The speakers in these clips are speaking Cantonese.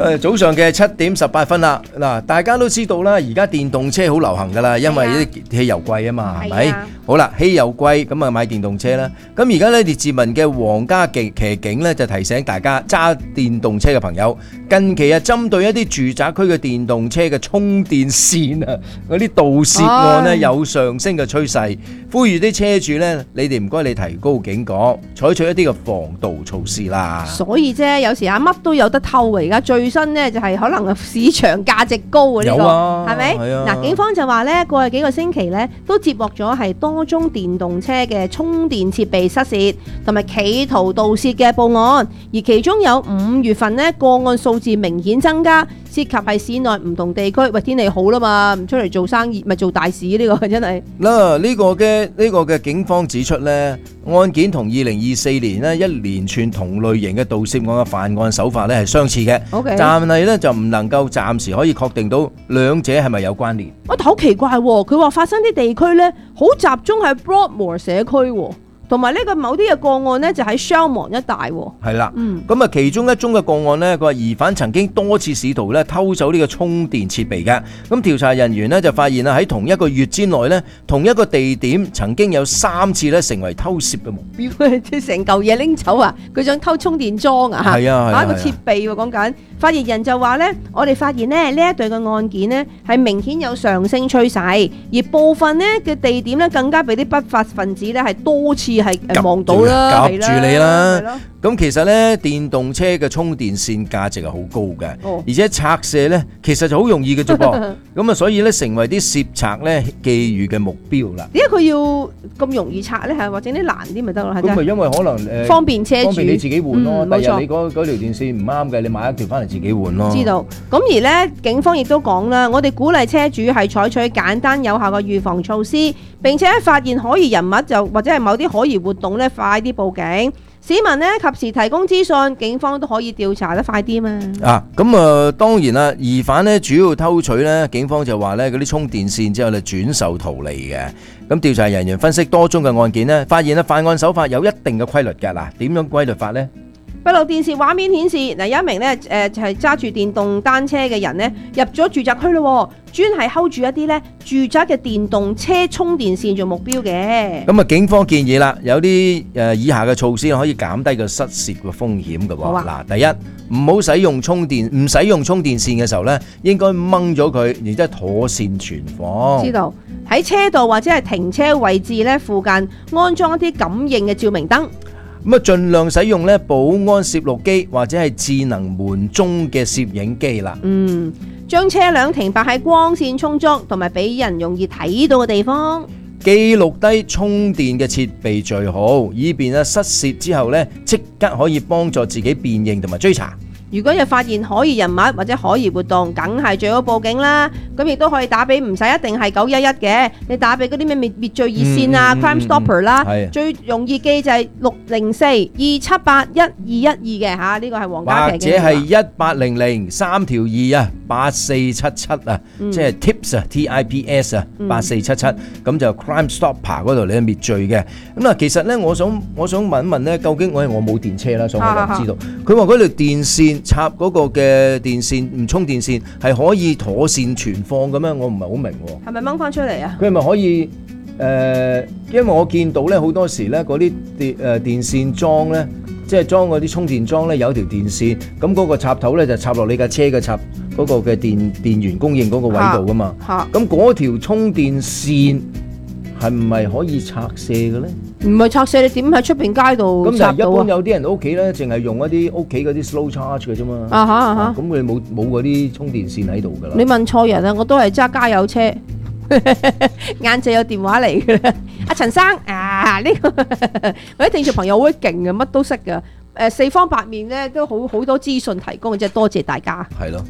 早上嘅7:18啦。嗱，大家都知道啦，而家電動車好流行噶啦，因為啲汽油貴啊嘛，係咪？好啦，汽油貴，咁啊買電動車啦。咁而家咧，列治文嘅皇家騎警咧就提醒大家揸電動車嘅朋友，近期啊針對一啲住宅區嘅電動車嘅充電線啊，嗰啲盜竊案咧有上升嘅趨勢，呼籲啲車主咧，你哋唔該你提高警覺，採取一啲嘅防盜措施啦。 所以啫，有時乜都有得偷嘅。而家最新呢，就係可能市場價值高嘅呢個，係咪？嗱，警方就話咧，過去幾個星期咧都接獲咗係多宗電動車嘅充電設備失竊同埋企圖盜竊嘅報案，而其中有5月份呢個案數字明顯增加，涉及係市內唔同地區。喂，天氣好啦嘛，唔出嚟做生意咪做大事呢個真係。 嗱，呢個嘅警方指出咧，案件同2024年呢一連串同類型嘅盜竊案嘅犯案手法咧係相似嘅，但係咧就唔能夠暫時可以確定到兩者係咪有關聯。 但好奇怪喎，佢話發生啲地區咧好集中喺 Broadmoor 社區喎。同埋呢個某啲嘅個案呢，就喺 Shelmont 一帶喎。係啦，咁啊，其中一宗嘅個案呢，佢話疑犯曾經多次試圖咧偷走呢個充電設備嘅。咁調查人員呢，就發現啦，喺同一個月之內呢，同一個地點曾經有3次咧成為偷竊嘅目標。 即係成嚿嘢拎走啊！佢想偷充電樁啊！ 係啊， 一個設備喎講緊。發言人就話呢，我哋發現呢一對嘅案件呢，係明顯有上升趨勢，而部分呢嘅地點呢，更加俾啲不法分子呢係多次係望到啦， 夾住你啦。咁其實咧，電動車嘅充電線價值係好高嘅，而且拆卸咧其實就好容易嘅啫噃。咁啊，所以咧成為啲竊賊咧覬覦嘅目標啦。 點解佢要咁容易拆咧？係或者啲難啲咪得咯？ 咁咪因為可能方便車主， 方便你自己換咯。 冇錯， 你嗰條電線唔啱嘅，你買一條翻嚟自己換咯。 知道。咁而咧，警方亦都講啦，我哋鼓勵車主係採取簡單有效嘅預防措施，並且發現可疑人物就或者係某啲可疑活動咧，快啲報警。市民呢及時提供資訊，警方都可以調查得快啲嘛。 咁啊，當然啦，疑犯呢主要偷取呢，警方就話呢嗰啲充電線之後呢轉售圖利嘅。咁調查人員分析多宗嘅案件呢，發現呢犯案手法有一定嘅規律嘅。嗱，點樣規律法呢？ 閉路電視畫面顯示，嗱有一名咧係揸住電動單車嘅人呢入咗住宅區咯，專係 hold 住一啲咧住宅嘅電動車充電線做目標嘅。咁啊，警方建議啦，有啲以下嘅措施可以減低個失竊嘅風險嘅喎。嗱，第一，唔好使用充電線嘅時候咧，應該掹咗佢，然之後妥善存放。 知道喺車道或者係停車位置咧附近安裝一啲感應嘅照明燈。 咁啊，盡量使用咧保安攝錄機或者係智能門鐘嘅攝影機啦。 將車輛停泊喺光線充足同埋俾人容易睇到嘅地方。 記錄低充電嘅設備最好，以便失竊之後咧即刻可以幫助自己辨認同埋追查。 如果有發現可疑人物或者可疑活動，梗係最好報警啦。咁亦都可以打俾，唔使一定係911嘅，你打俾嗰啲咩滅罪熱線啊、Crime Stopper 啦，最容易記就係604-278-1212嘅嚇，呢個係皇家騎警。 或者係1800-3條2啊，8477啊，即係 Tips 啊 ，TIPS 啊，8477，咁就 Crime Stopper 嗰度你係滅罪嘅。咁啊，其實咧，我想問一問咧，究竟我冇電車啦，所以我就知道佢話嗰條電線。插嗰個嘅電線唔充電線係可以妥善存放嘅咩？我唔係好明喎。 係咪掹翻出嚟啊？ 佢係咪可以因為我見到咧好多時咧嗰啲電線裝咧，即係裝嗰啲充電樁咧有條電線，咁嗰個插頭咧就插落你架車嘅插嗰個嘅電源供應嗰個位度噶嘛。咁嗰條充電線係唔係可以拆卸嘅咧？ 唔係拆卸，你點喺出邊街度插到啊？咁一般有啲人屋企咧，淨係用一啲屋企嗰啲 slow charge 嘅啫嘛。咁佢冇嗰啲充電線喺度噶啦。 你問錯人啊！我都係揸加油車。晏晝有電話嚟嘅啦，阿陳生啊，呢個我啲聽眾朋友好勁嘅，乜都識噶。四方八面咧都好多資訊提供嘅，即係多謝大家。 係咯。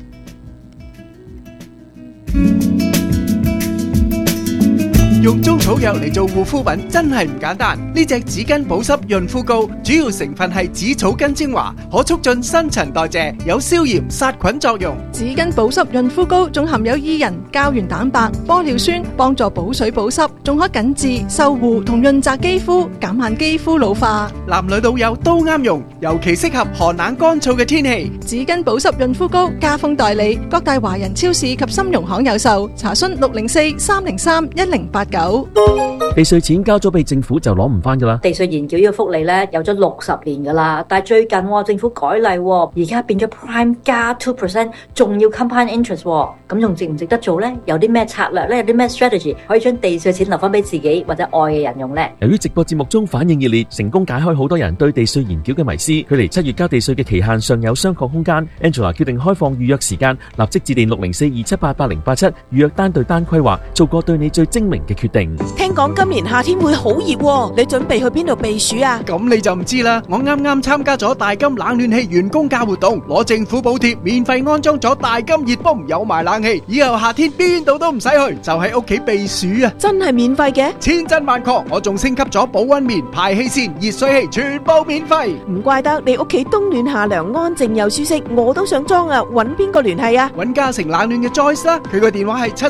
用中草藥嚟做護膚品真係唔簡單。呢隻紙巾保濕潤膚膏主要成分係紫草根精華，可促進新陳代謝，有消炎殺菌作用。 紙巾保濕潤膚膏仲含有伊人、膠原蛋白、玻尿酸，幫助補水保濕，仲可緊緻、修護同潤澤肌膚，減慢肌膚老化。 男女老幼都啱用，尤其適合寒冷乾燥嘅天氣。 紙巾保濕潤膚膏加封代理，各大華人超市及參茸行有售。查詢604-303-1089。 地稅錢交咗俾政府就攞唔翻噶啦。 地稅延繳呢個福利咧有咗60年噶啦，但係最近政府改例，而家變咗 Prime 加 2%， 仲要 compound interest， 咁仲值唔值得做呢？有啲咩策略呢？有啲咩 strategy 可以將地稅錢留翻俾自己或者愛嘅人用呢？ 由於直播節目中反應熱烈，成功解開好多人對地稅延繳嘅迷思，距離7月交地稅嘅期限尚有商榷空間。Angela 決定開放預約時間，立即致電604-278-8087預約單對單規劃，做個對你最精明嘅決定。 聽講今年夏天會好熱喎，你準備去邊度避暑啊？ 咁你就唔知啦，我啱啱參加咗大金冷暖氣員工價活動，攞政府補貼，免費安裝咗大金熱泵，有埋冷氣，以後夏天邊度都唔使去，就喺屋企避暑啊！ 真係免費嘅？ 千真萬確，我仲升級咗保溫棉、排氣扇、熱水器，全部免費。 唔怪得你屋企冬暖夏涼，安靜又舒適，我都想裝啊！搵邊個聯繫啊？ 搵嘉誠冷暖嘅 Joyce 啦，佢個電話係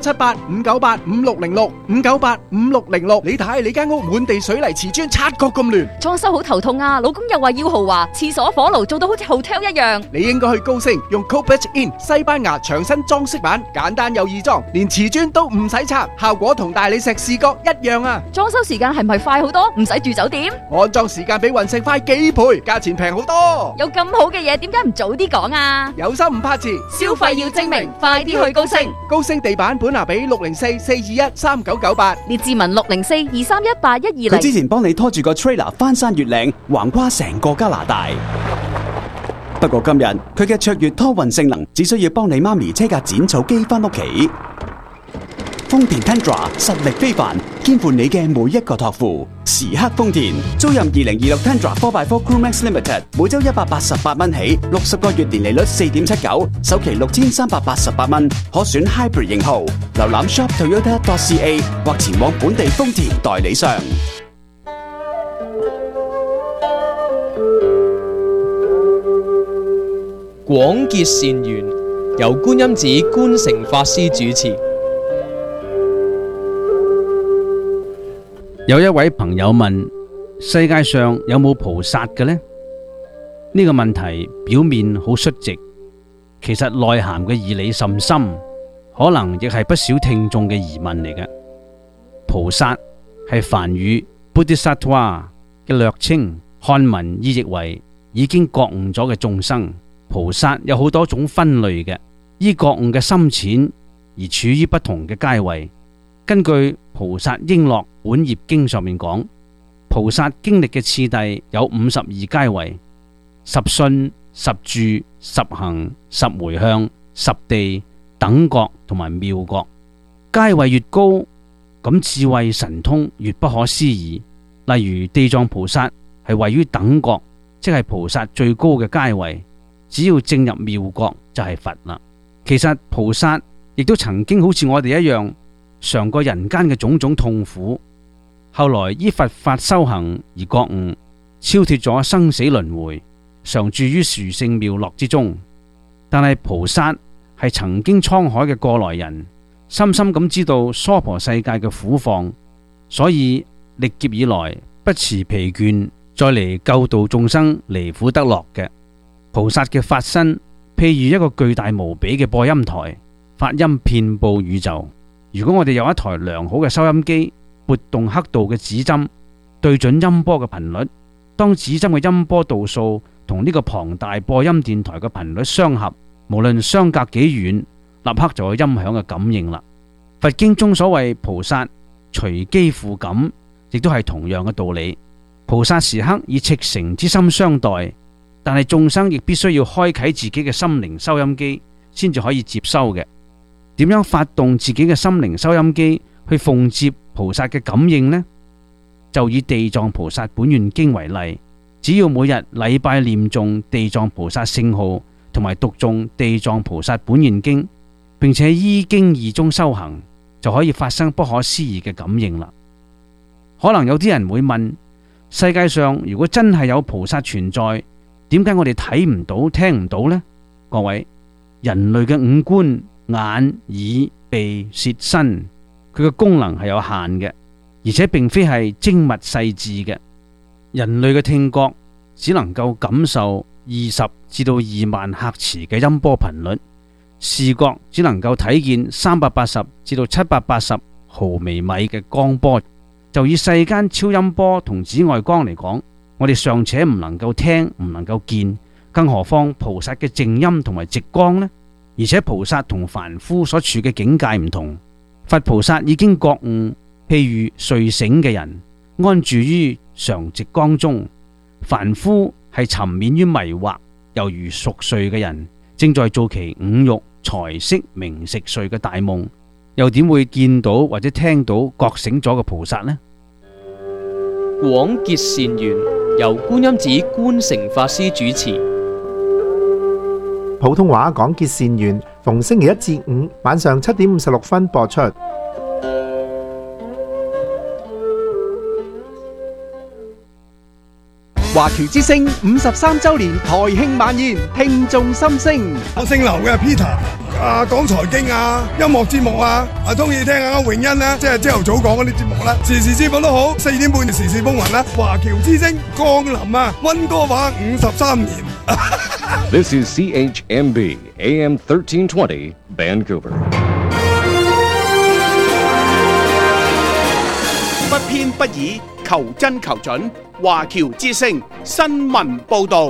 778-598-5606，598-5606。你睇你間屋滿地水泥瓷磚，察覺咁亂， 裝修好頭痛啊！老公又話要豪華，廁所火爐做到好似 hotel 一樣。 你應該去高升用 Copech In 西班牙牆身裝飾板，簡單又易裝，連瓷磚都唔使拆，效果同大理石視覺一樣啊！ 裝修時間係咪快好多？唔使住酒店？ 安裝時間比雲石快幾倍，價錢平好多。 有咁好嘅嘢，點解唔早啲講啊？ 有心唔怕遲， 消費要精明，快啲去高升。 高升地板本拿比604-421-3998， 列志文604-231-8120。 佢之前幫你拖住個 trailer 翻山越嶺，橫跨成個加拿大。不過今日佢嘅卓越拖運性能，只需要幫你媽咪車架剪草機翻屋企。豐田 Tundra 實力非凡，肩負你嘅每一個託付。時刻豐田，租賃2026 Tundra 4x4 Crewmax Limited， 每周188蚊起，60個月年利率4.79%，首期6388蚊，可選 Hybrid 型號。瀏覽 shoptoyota.ca 或前往本地豐田代理商。 廣結善緣，由觀音寺觀誠法師主持。 有一位朋友問：世界上有冇菩薩嘅呢？呢個問題表面好率直，其實內涵嘅義理甚深，可能亦係不少聽眾嘅疑問嚟嘅。菩薩係梵語 Bodhisattva 嘅略稱，漢文意譯為已經覺悟咗嘅眾生。菩薩有好多種分類嘅，依覺悟嘅深淺而處於不同嘅階位。根據《菩薩瓔珞本業經》上面講，菩薩經歷嘅次第有52階位：10信、10住、10行、10迴向、10地、等覺同埋妙覺。階位越高，咁智慧神通越不可思議。例如地藏菩薩係位於等覺，即係菩薩最高嘅階位。只要證入妙覺就係佛啦。其實菩薩亦都曾經好似我哋一樣嘗過人間嘅種種痛苦，後來依佛法修行而覺悟，超脫咗生死輪迴，常住於殊勝妙樂之中。但係菩薩係曾經滄海嘅過來人，深深咁知道娑婆世界嘅苦況，所以歷劫以來不辭疲倦，再嚟救度眾生離苦得樂嘅。菩薩嘅法身譬如一個巨大無比嘅播音台，法音遍佈宇宙。如果我哋有一台良好嘅收音機，撥動刻度嘅指針，對準音波嘅頻率，當指針嘅音波度數同呢個龐大播音電台嘅頻率相合，無論相隔幾遠，立刻就有音響嘅感應啦。佛經中所謂菩薩隨機附感，亦都係同樣嘅道理。菩薩時刻以赤誠之心相待，但係眾生亦必須要開啟自己嘅心靈收音機，先至可以接收嘅。點樣發動自己嘅心靈收音機去奉接菩薩嘅感應呢？就以地藏菩薩本願經為例，只要每日禮拜念誦地藏菩薩聖號，同埋讀誦地藏菩薩本願經，並且依經義中修行， 就可以發生不可思議嘅感應啦。可能有啲人會問，世界上如果真係有菩薩存在，點解我哋睇唔到聽唔到呢？各位，人類嘅五官眼耳鼻舌身，佢嘅功能係有限嘅，而且並非係精密細緻嘅。人類嘅聽覺只能夠感受20至到2萬赫茲嘅音波頻率，視覺只能夠睇見380至到780毫微米嘅光波。就以世間超音波同紫外光嚟講，我哋尚且唔能夠聽，唔能夠見，更何況菩薩嘅靜音同埋直光呢？而且菩薩同凡夫所處嘅境界唔同，佛菩薩已經覺悟，譬如睡醒嘅人安住於常直光中，凡夫係沉湎於迷惑，猶如熟睡嘅人正在做其五欲財色名食睡嘅大夢，又點會見到或者聽到覺醒咗嘅菩薩呢？ 廣結善緣，由觀音寺觀誠法師主持。 普通話廣結善緣，逢星期1至5晚上7點56分播出。 華僑之聲53周年台慶晚宴，聽眾心聲。 我姓劉嘅 Peter， 講財經啊，音樂節目啊，中意聽下詠欣啦，即係朝頭早講嗰啲節目啦，時事節目都好，4點半時事風雲啦。華僑之聲降臨啊，溫哥華53年。 This is CHMB AM 1320 Vancouver。 不偏不倚，求真求準。華僑之聲新聞報導。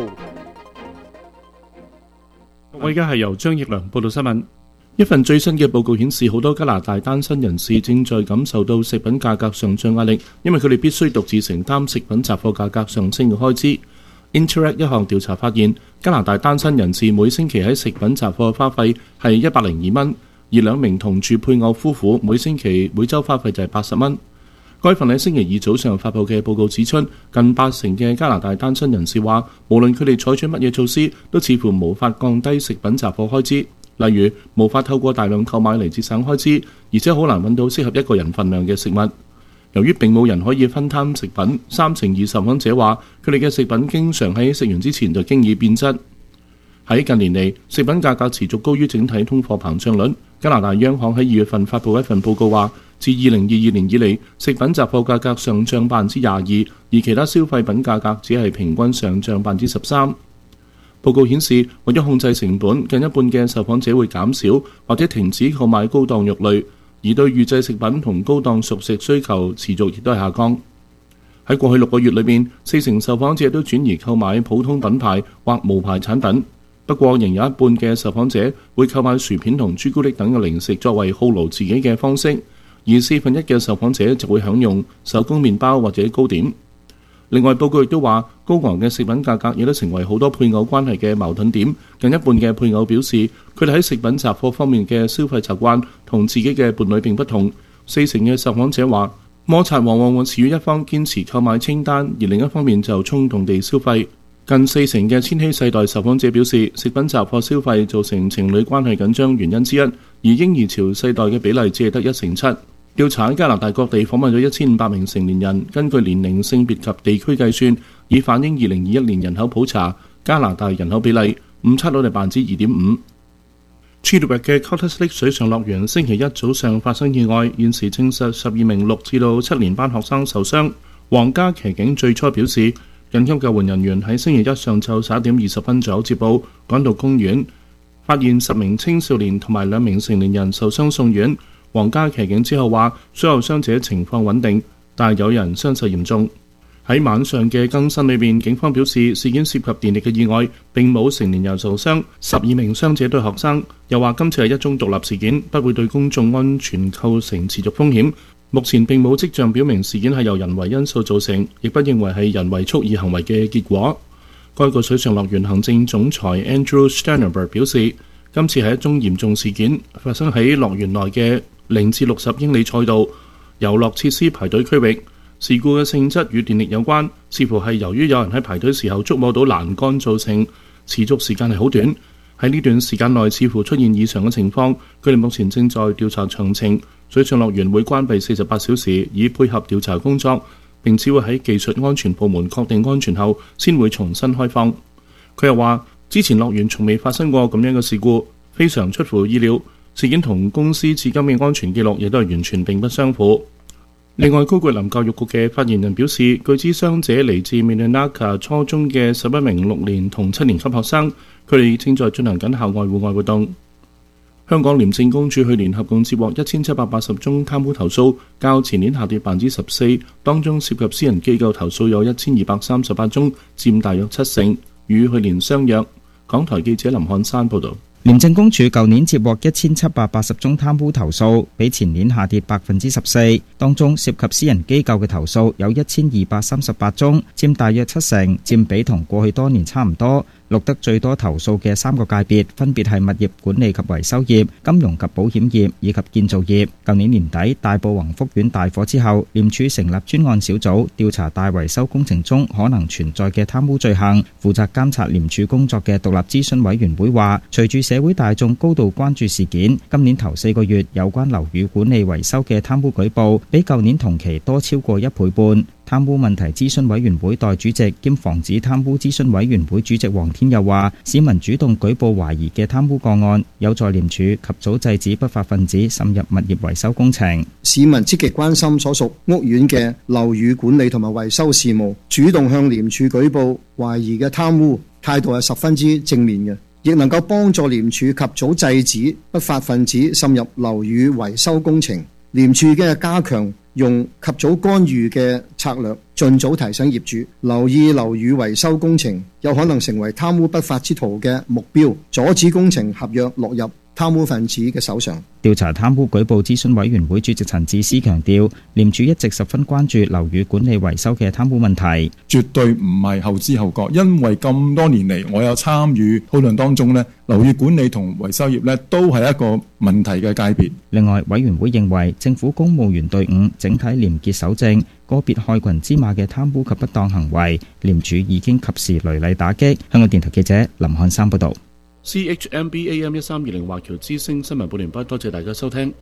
我而家係由張奕良報道新聞。一份最新嘅報告顯示，好多加拿大單身人士正在感受到食品價格上漲壓力，因為佢哋必須獨自承擔食品雜貨價格上升嘅開支。Interact 一項調查發現，加拿大單身人士每星期喺食品雜貨花費係102蚊，而2名同住配偶夫婦每週花費就係80蚊。該份喺星期二早上發布嘅報告指出，近80%嘅加拿大單身人士話，無論佢哋採取乜嘢措施，都似乎無法降低食品雜貨開支。例如，無法透過大量購買嚟節省開支，而且好難揾到適合一個人份量嘅食物。由於並冇人可以分攤食品，32%受訪者話，佢哋嘅食品經常喺食完之前就經已變質。喺近年嚟，食品價格持續高於整體通貨膨脹率。加拿大央行喺2月份發布一份報告話，自2022年以嚟，食品雜貨價格上漲22%，而其他消費品價格只係平均上漲13%。報告顯示，為咗控制成本，近一半嘅受訪者會減少或者停止購買高檔肉類，而對預製食品同高檔熟食需求持續亦都係下降。喺過去6個月裏面，40%受訪者都轉移購買普通品牌或無牌產品。不過，仍有一半嘅受訪者會購買薯片同朱古力等嘅零食作為犒勞自己嘅方式，而1/4嘅受訪者就會享用手工麵包或者糕點。另外，報告亦都話，高昂嘅食品價格亦都成為好多配偶關係嘅矛盾點。近一半嘅配偶表示，佢哋喺食品雜貨方面嘅消費習慣同自己嘅伴侶並不同。40%嘅受訪者話，摩擦往往會使於一方堅持購買清單，而另一方面就衝動地消費。近40%嘅千禧世代受訪者表示，食品雜貨消費造成情侶關係緊張原因之一，而嬰兒潮世代嘅比例只係得7%。調查喺加拿大各地訪問咗1500名成年人，根據年齡、性別及地區計算，以反映2021年人口普查加拿大人口比例，誤差率係2.5%。Chilliwack 嘅 Cottage Lake 水上樂園星期一早上發生意外，現時證實12名6至7年班學生受傷。皇家騎警最初表示，緊急救援人員喺星期一上晝11點20分左右接報，趕到公園，發現10名青少年同埋2名成年人受傷送院。皇家騎警之後話，所有傷者情況穩定，但係有人傷勢嚴重。喺晚上嘅更新裏面，警方表示事件涉及電力嘅意外，並冇成年人受傷，12名傷者都係學生。又話今次係一宗獨立事件，不會對公眾安全構成持續風險。目前並冇跡象表明事件係由人為因素造成，亦不認為係人為蓄意行為嘅結果。該個水上樂園行政總裁 Andrew Sternberg 表示，今次係一宗嚴重事件，發生喺樂園內嘅0至60英里賽道遊樂設施排隊區域。事故嘅性質與電力有關，似乎係由於有人喺排隊時候觸摸到欄杆造成，持續時間係好短。喺呢段時間內似乎出現異常嘅情況，佢哋目前正在調查詳情。 水上樂園會關閉48小時，以配合調查工作，並只會喺技術安全部門確定安全後，先會重新開放。佢又話，之前樂園從未發生過咁樣嘅事故，非常出乎意料。事件同公司至今嘅安全記錄亦都係完全並不相符。另外，高桂林教育局嘅發言人表示，據知傷者嚟自 Minnaka 初中嘅11名6年同7年級學生，佢哋正在進行緊校外戶外活動。香港廉政公署去年合共接獲1780宗貪污投訴，較前年下跌14%，當中涉及私人機構投訴有1238宗，佔大約7成，與去年相若。港台記者林漢山報導。 廉政公署舊年接獲1780宗貪污投訴，比前年下跌14%，當中涉及私人機構嘅投訴有1238宗，佔大約7成，佔比同過去多年差唔多。錄得最多投訴嘅3個界別分別係物業管理及維修業、金融及保險業以及建造業。舊年年底大埔宏福苑大火之後，廉署成立專案小組調查大維修工程中可能存在嘅貪污罪行。負責監察廉署工作嘅獨立諮詢委員會話，隨住社會大眾高度關注事件，今年頭4個月有關樓宇管理維修嘅貪污舉報比舊年同期多超過1倍半。貪污問題諮詢委員會代主席兼防止貪污諮詢委員會主席黃天佑話，市民主動舉報懷疑嘅貪污個案，有助廉署及早制止不法分子滲入物業維修工程。 市民積極關心所屬屋苑嘅樓宇管理同埋維修事務，主動向廉署舉報懷疑嘅貪污，態度係十分之正面嘅，亦能夠幫助廉署及早制止不法分子滲入樓宇維修工程。廉署嘅加強用及早干預嘅策略，盡早提醒業主留意樓宇維修工程有可能成為貪污不法之徒嘅目標，阻止工程合約落入貪污分子嘅手上。 調查貪污舉報諮詢委員會主席陳智思強調，廉署一直十分關注樓宇管理維修嘅貪污問題， 絕對唔係後知後覺，因為咁多年嚟我有參與討論當中呢，樓宇管理同維修業呢都係一個問題嘅界別。 另外，委員會認為政府公務員隊伍整體廉潔守正，個別害群之馬嘅貪污及不當行為，廉署已經及時雷厲打擊。香港電台記者林漢山報導。 CHMB AM 1320華僑之聲新聞報完畢，多謝大家收聽。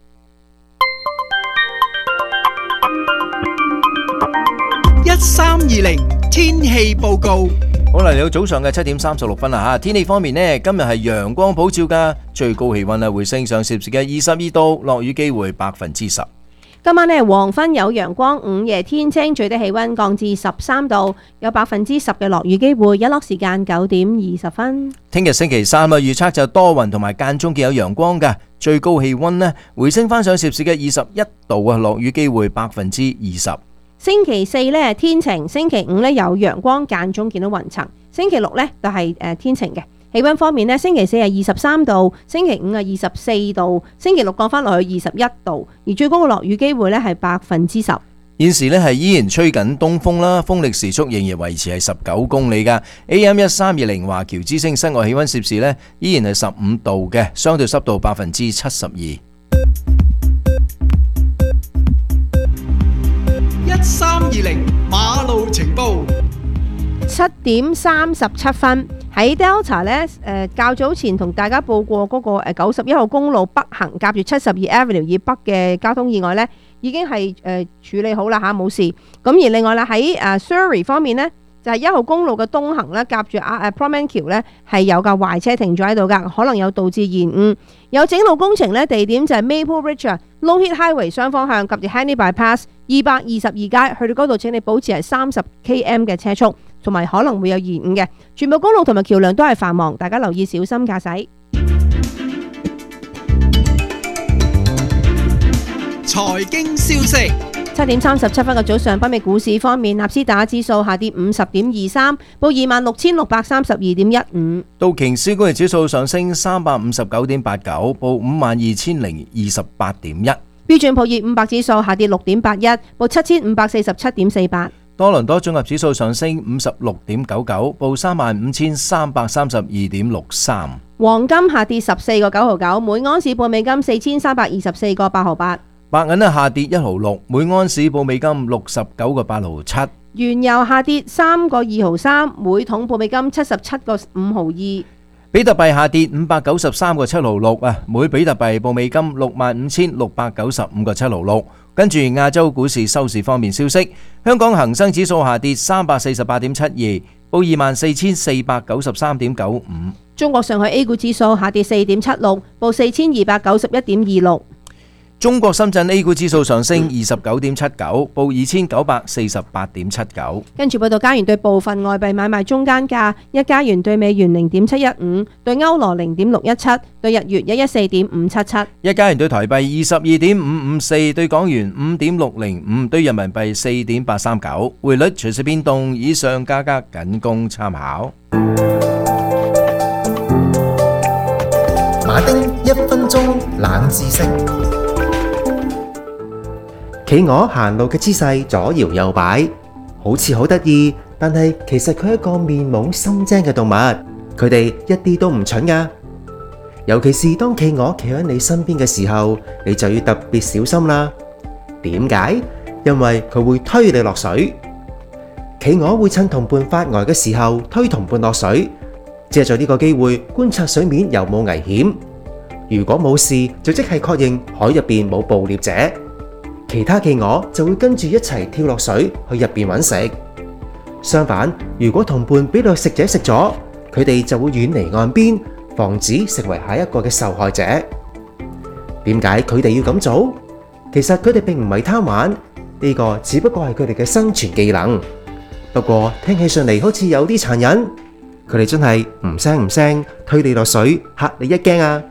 1320天氣報告。 好啦，嚟到早上嘅7點36分啦吓。天氣方面呢，今日係陽光普照噶，最高氣溫呢會升上攝氏嘅22度，落雨機會10%。 今晚呢，黃昏有陽光，午夜天清，最低氣溫降至13度，有10%嘅落雨機會，日落時間9點20分。 聽日星期三啊，預測就多雲同埋間中見有陽光嘅，最高氣溫呢回升翻上攝氏嘅21度啊，落雨機會20%。 星期四呢天晴，星期五呢有陽光，間中見到雲層，星期六呢就係天晴嘅。氣溫方面呢，星期四係23度，星期五係24度，星期六降翻落去21度，而最高嘅落雨機會呢係10%。 現時呢係依然吹緊東風啦，風力時速仍然維持係19公里噶。AM 1320華僑之聲室外氣溫攝氏呢依然係15度嘅，相對濕度72%。 1320馬路情報。 7點37分。喺 Delta 咧，較早前同大家報過嗰個91號公路北行夾住72 Avenue 以北嘅交通意外咧，已經係處理好啦嚇，冇事。咁而另外啦，喺Surrey 方面咧，就係1號公路嘅東行咧，夾住Promenade 橋咧係有架壞車停咗喺度噶，可能有導致延誤。有整路工程咧，地點就係 Maple Ridge Longhead Highway 雙方向，及住 Henley Bypass 222街，去到嗰度請你保持係30 km 嘅車速。同埋可能會有延誤嘅，全部公路同埋橋梁都係繁忙，大家留意小心駕駛。 財經消息。 7點37分嘅早上，北美股市方面，納斯達克指數下跌50.23，報26,632.15。 道瓊斯工業指數上升359.89，報52,028.1。 標準普爾500指數下跌6.81，報7,547.48。 多倫多綜合指數上升56.99，報35,332.63。 黃金下跌14個9毫9，每盎司報美金4,324個8毫8。 白銀下跌1毫6，每盎司報美金69個8毫7。 原油下跌3個2毫3，每桶報美金77個5毫2。 比特幣下跌593個7毫6啊，每比特幣報美金65,695個7毫6。跟住亞洲股市收市方面消息，香港恒生指數下跌348.72，報24,493.95。 中國上海 A 股指數下跌4.76，報4,291.26。 中國深圳 A 股指數上升29.79，報2,948.79。 跟住報道加元對部分外幣買賣中間價：一加元對美元0.715，對歐羅0.617，對日元114.577。 一加元對台幣22.554，對港元5.605，對人民幣4.839。匯率隨時變動，以上價格僅供參考。 馬丁1分鐘冷知識。企鵝行路嘅姿勢左搖右擺，好似好得意，但係其實佢係一個面懵心精嘅動物。佢哋一啲都唔蠢㗎，尤其是當企鵝企喺你身邊嘅時候，你就要特別小心啦。點解？因為佢會推你落水。企鵝會趁同伴發呆嘅時候推同伴落水，借助呢個機會觀察水面有冇危險。如果冇事，就即係確認海入邊冇捕獵者。其他企鵝就會跟住一齊跳落水去入邊揾食。相反，如果同伴俾到食者食咗，佢哋就會遠離岸邊，防止成為下一個嘅受害者。點解佢哋要咁做？其實佢哋並唔係貪玩，呢個只不過係佢哋嘅生存技能。不過聽起上嚟好似有啲殘忍，佢哋真係唔聲唔聲推你落水，嚇你一驚啊！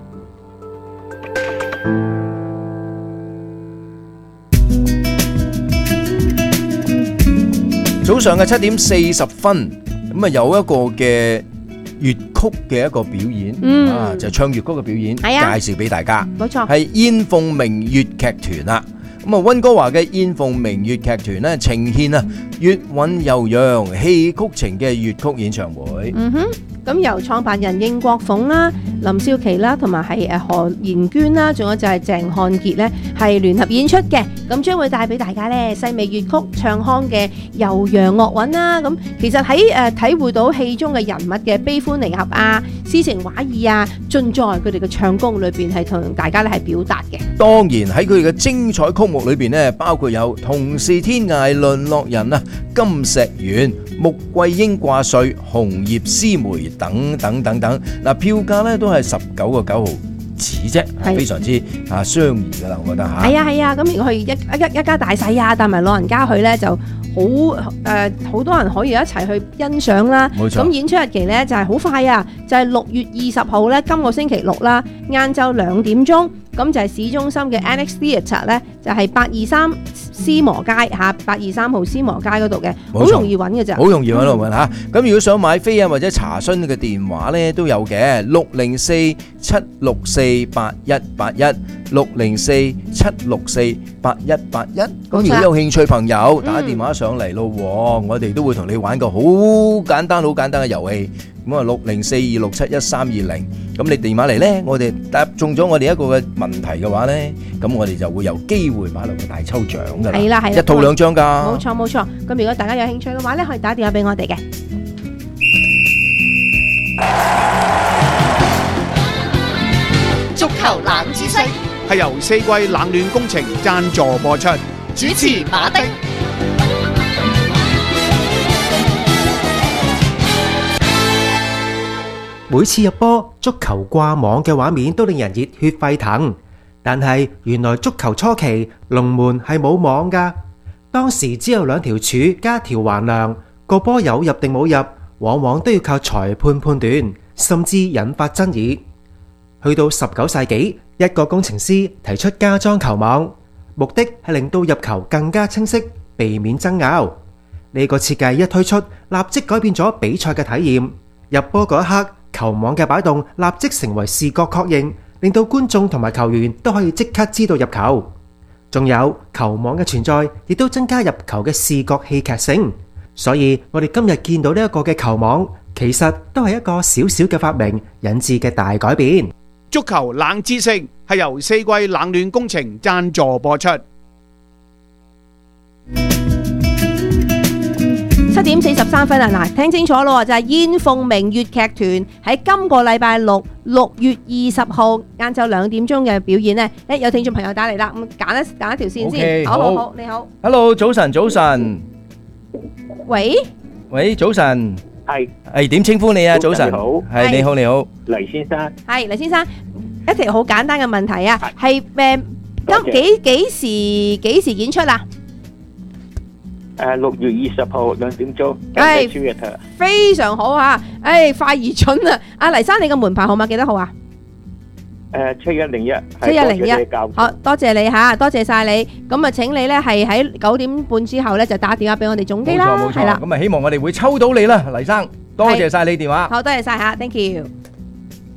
早上嘅7:40，咁啊有一個嘅粵曲嘅一個表演，就係唱粵曲嘅表演，介紹俾大家。 冇錯， 係燕鳳鳴粵劇團啦。咁啊，溫哥華嘅燕鳳鳴粵劇團咧呈現啊粵韻悠揚、戲曲情嘅粵曲演唱會。 咁由創辦人應國鳳啦、林少琪啦，同埋係何妍娟啦，仲有就係鄭漢傑咧，係聯合演出嘅。咁將會帶俾大家咧細味粵曲唱腔嘅悠揚樂韻啦。咁其實喺體會到戲中嘅人物嘅悲歡離合啊、詩情畫意啊，盡在佢哋嘅唱功裏邊係同大家咧係表達嘅。 當然喺佢哋嘅精彩曲目裏邊咧，包括有《同是天涯淪落人》啊、《金石園》、《穆桂英掛帥》、《紅葉絲梅》等等等等。嗱，票價咧都係19個9毫紙啫，非常之相宜噶啦，我覺得嚇。 係啊，咁如果去一家大細啊，帶埋老人家去咧就好多人可以一齊去欣賞啦。 冇錯。 咁演出日期咧就係好快啊，就係6月20號咧，今個星期六啦，晏晝2點鐘。咁就係市中心嘅 Annex Theatre 咧，就係823斯磨街嚇，823號斯磨街嗰度嘅，好容易揾嘅咋， 好容易揾到揾嚇。咁如果想買飛啊或者查詢嘅電話咧都有嘅，604-764-8181 604-764-8181。咁如果有興趣朋友打電話上嚟咯，我哋都會同你玩個好簡單嘅遊戲。咁啊604-267-1320，咁你電話嚟咧，我哋答中咗我哋一個嘅問題嘅話咧，咁我哋就會有機會買落個大抽獎噶啦， 係啦， 一套2張噶。 冇錯。咁如果大家有興趣嘅話咧，可以打電話俾我哋嘅。 足球冷知識係由4季冷暖工程贊助播出，主持馬丁。 每次入波，足球掛網嘅畫面都令人熱血沸騰。但係原來足球初期龍門係冇網㗎，當時只有2條柱加條橫梁，個波有入定冇入，往往都要靠裁判判斷，甚至引發爭議。去到19世紀，一個工程師提出加裝球網，目的係令到入球更加清晰，避免爭拗。呢個設計一推出，立即改變咗比賽嘅體驗。入波嗰一刻，球網嘅擺動立即成為視覺確認，令到觀眾同埋球員都可以即刻知道入球。仲有球網嘅存在，亦都增加入球嘅視覺戲劇性。所以我哋今日見到呢一個嘅球網，其實都係一個小小嘅發明引致嘅大改變。 足球冷知識係由4季冷暖工程贊助播出。 7點43分啊！嗱，聽清楚咯，就係燕鳳鳴粵劇團喺今個禮拜六6月20號晏晝2點鐘嘅表演呢。有聽眾朋友打嚟啦，咁揀一條線先。好，你好。 Hello， 早晨。喂，早晨。係點稱呼你啊？早晨。係你好。 黎先生。 係黎先生，一條好簡單嘅問題啊，係幾時演出啊 ？6月20號2點鐘，超越台。 非常好嚇，快而準啊！阿黎生，你嘅門牌號碼幾多號啊 ？7101。 7101。好多謝你嚇，多謝晒你。咁啊，請你咧係喺9點半之後咧就打電話俾我哋總機啦。 冇錯。咁啊，希望我哋會抽到你啦，黎生。多謝晒你電話。 好，多謝晒嚇 ，thank you。